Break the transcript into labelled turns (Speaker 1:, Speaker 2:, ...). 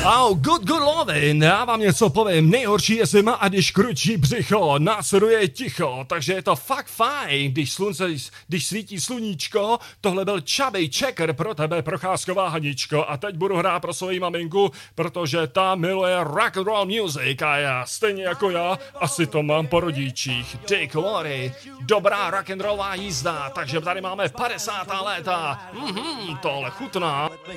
Speaker 1: Good lovin, já vám něco povím, nejhorší je zima a když kručí břicho, následuje ticho, takže je to fakt fajn, když svítí sluníčko, tohle byl Chubby Checker pro tebe, Procházková Haničko, a teď budu hrát pro svoji maminku, protože ta miluje rock and roll music a já, stejně jako já, asi to mám po rodičích. Dick Lori, dobrá rock and rollová jízda, takže tady máme 50. léta, tohle chutná.